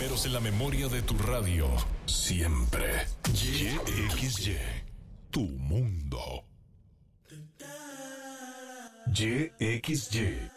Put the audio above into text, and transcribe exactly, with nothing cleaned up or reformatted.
primeros en la memoria de tu radio. Siempre. Y X Y. Tu mundo. Y X Y.